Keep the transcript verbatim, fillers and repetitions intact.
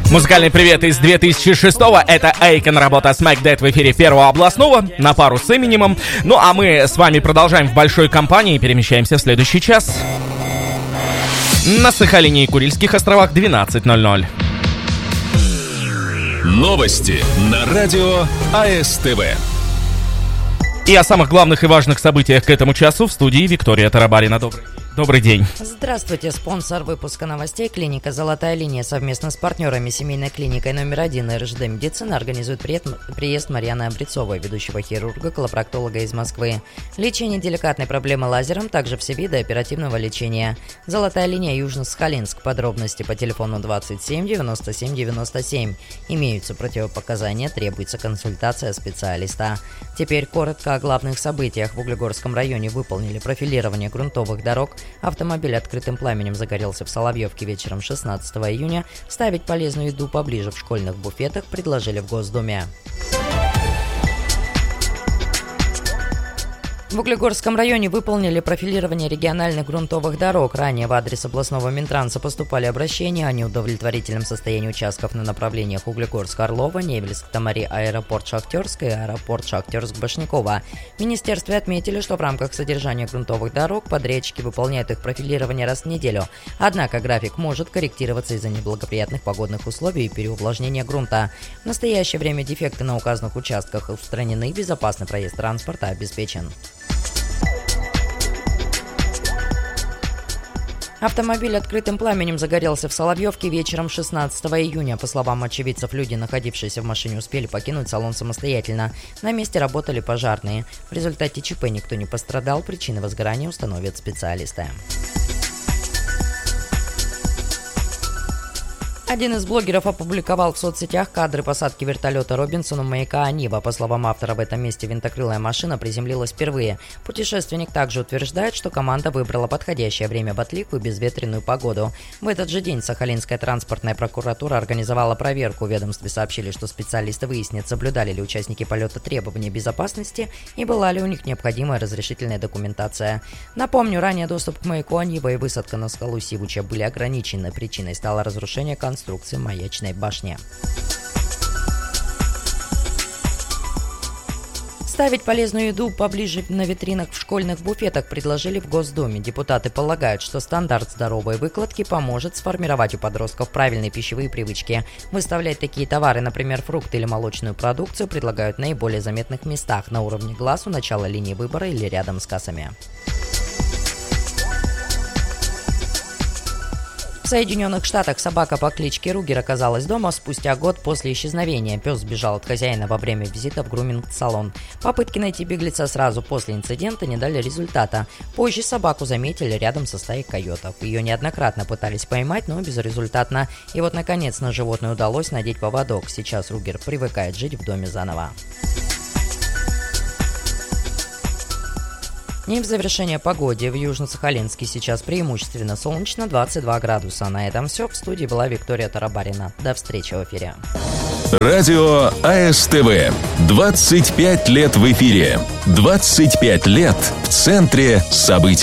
Музыкальный привет из две тысячи шестого. Это Эйкон, работа Smack That в эфире Первого областного на пару с Эминемом. Ну а мы с вами продолжаем в большой компании и перемещаемся в следующий час. На Сахалине и Курильских островах двенадцать ноль ноль. Новости на радио АСТВ. И о самых главных и важных событиях к этому часу в студии Виктория Тарабарина. Добрый день. Добрый день. Здравствуйте. Спонсор выпуска новостей — клиника «Золотая линия» совместно с партнерами семейной клиникой номер один РЖД Медицина организует приезд, приезд Марьяны Обрецовой, ведущего хирурга, колопроктолога из Москвы. Лечение деликатной проблемы лазером, также все виды оперативного лечения. «Золотая линия» Южно-Сахалинск. Подробности по телефону двадцать семь девяносто семь девяносто семь. Имеются противопоказания, требуется консультация специалиста. Теперь коротко о главных событиях. В Углегорском районе выполнили профилирование грунтовых дорог. Автомобиль открытым пламенем загорелся в Соловьевке вечером шестнадцатого июня. Ставить полезную еду поближе в школьных буфетах предложили в Госдуме. В Углегорском районе выполнили профилирование региональных грунтовых дорог. Ранее в адрес областного Минтранса поступали обращения о неудовлетворительном состоянии участков на направлениях Углегорск-Орлова, Невельск-Тамари, аэропорт Шахтерск и аэропорт Шахтерск-Башняково. В министерстве отметили, что в рамках содержания грунтовых дорог подрядчики выполняют их профилирование раз в неделю. Однако график может корректироваться из-за неблагоприятных погодных условий и переувлажнения грунта. В настоящее время дефекты на указанных участках устранены, безопасный проезд транспорта обеспечен. Автомобиль открытым пламенем загорелся в Соловьевке вечером шестнадцатого июня. По словам очевидцев, люди, находившиеся в машине, успели покинуть салон самостоятельно. На месте работали пожарные. В результате ЧП никто не пострадал. Причины возгорания установят специалисты. Один из блогеров опубликовал в соцсетях кадры посадки вертолета Робинсона маяка Анива. По словам автора, в этом месте винтокрылая машина приземлилась впервые. Путешественник также утверждает, что команда выбрала подходящее время в отлив и безветренную погоду. В этот же день Сахалинская транспортная прокуратура организовала проверку. В ведомстве сообщили, что специалисты выяснят, соблюдали ли участники полета требования безопасности и была ли у них необходимая разрешительная документация. Напомню, ранее доступ к маяку Анива и высадка на скалу Сивуча были ограничены. Причиной стало разрушение конструкции. Конструкции маячной башни. Ставить полезную еду поближе на витринах в школьных буфетах предложили в Госдуме. Депутаты полагают, что стандарт здоровой выкладки поможет сформировать у подростков правильные пищевые привычки. Выставлять такие товары, например, фрукты или молочную продукцию, предлагают в наиболее заметных местах, на уровне глаз, у начала линии выбора или рядом с кассами. В Соединенных Штатах собака по кличке Ругер оказалась дома спустя год после исчезновения. Пес сбежал от хозяина во время визита в груминг-салон. Попытки найти беглеца сразу после инцидента не дали результата. Позже собаку заметили рядом со стаей койотов. Ее неоднократно пытались поймать, но безрезультатно. И вот, наконец, на животное удалось надеть поводок. Сейчас Ругер привыкает жить в доме заново. И в завершение погоде в Южно-Сахалинске сейчас преимущественно солнечно, двадцать два градуса. На этом все. В студии была Виктория Тарабарина. До встречи в эфире. Радио АСТВ. двадцать пять лет в эфире. двадцать пять лет в центре событий.